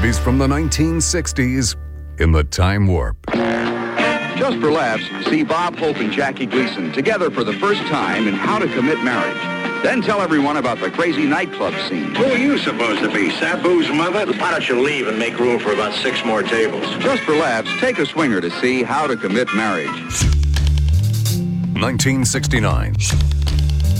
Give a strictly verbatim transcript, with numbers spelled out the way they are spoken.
movies from the nineteen sixties in the Time Warp. Just for laughs, see Bob Hope and Jackie Gleason together for the first time in How to Commit Marriage. Then tell everyone about the crazy nightclub scene. Who are you supposed to be, Sabu's mother? Why don't you leave and make room for about six more tables? Just for laughs, take a swinger to see How to Commit Marriage. nineteen sixty-nine.